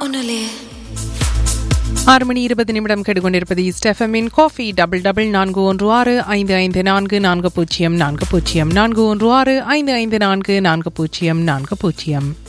தோணலே. 6:20 கேட்டுக்கொண்டிருப்பது ஸ்டெஃபமின் coffee double 416-554-4040 416-554-4040.